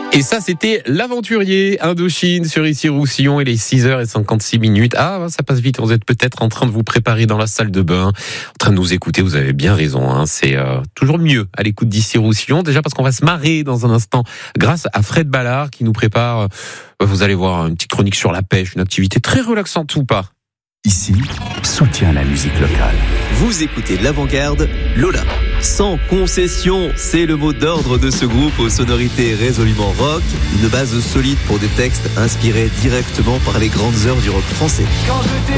Et ça, c'était l'aventurier Indochine sur Ici Roussillon. Il est 6h56. Ah, ça passe vite. Vous êtes peut-être en train de vous préparer dans la salle de bain, en train de nous écouter. Vous avez bien raison. Hein. C'est toujours mieux à l'écoute d'Ici Roussillon. Déjà parce qu'on va se marrer dans un instant grâce à Fred Ballard qui nous prépare, vous allez voir, une petite chronique sur la pêche, une activité très relaxante ou pas. Ici, soutient la musique locale. Vous écoutez l'avant-garde Lola. Sans concession, c'est le mot d'ordre de ce groupe aux sonorités résolument rock. Une base solide pour des textes inspirés directement par les grandes heures du rock français. Quand je